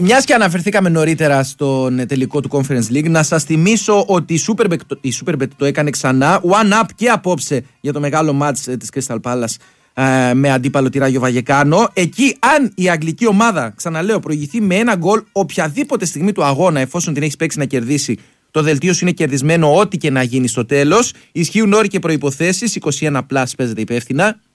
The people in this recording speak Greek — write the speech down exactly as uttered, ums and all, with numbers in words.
Μιας και αναφερθήκαμε νωρίτερα στον τελικό του Conference League, να σας θυμίσω ότι η Superbet, η Superbet το έκανε ξανά. One up και απόψε για το μεγάλο match της Crystal Palace ε, με αντίπαλο τη Ράγιο Βαγεκάνο. Εκεί, αν η αγγλική ομάδα, ξαναλέω, προηγηθεί με ένα γκολ οποιαδήποτε στιγμή του αγώνα, εφόσον την έχει παίξει να κερδίσει, το δελτίο σου είναι κερδισμένο ό,τι και να γίνει στο τέλος. Ισχύουν όροι και προϋποθέσεις. είκοσι ένα συν παίζεται υπεύθυνα.